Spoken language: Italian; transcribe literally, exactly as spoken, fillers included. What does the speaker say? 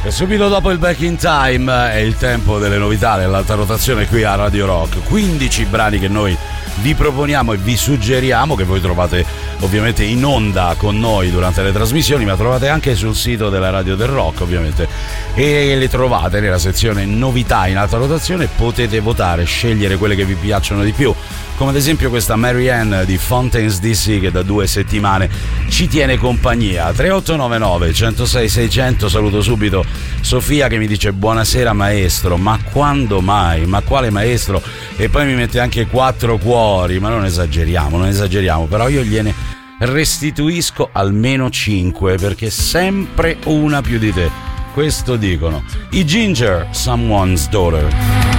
E subito dopo il Back in Time è il tempo delle novità dell'alta rotazione qui a Radio Rock. quindici brani che noi vi proponiamo e vi suggeriamo, che voi trovate ovviamente in onda con noi durante le trasmissioni, ma trovate anche sul sito della Radio del Rock ovviamente, e le trovate nella sezione novità in alta rotazione. Potete votare, scegliere quelle che vi piacciono di più, come ad esempio questa Mary Ann di Fountains D C che da due settimane ci tiene compagnia. Tre otto nove nove uno zero sei sei zero zero. Saluto subito Sofia che mi dice buonasera maestro, ma quando mai, ma quale maestro? E poi mi mette anche quattro cuori, ma non esageriamo, non esageriamo, però io gliene restituisco almeno cinque, perché sempre una più di te, questo dicono i Ginger, Someone's Daughter.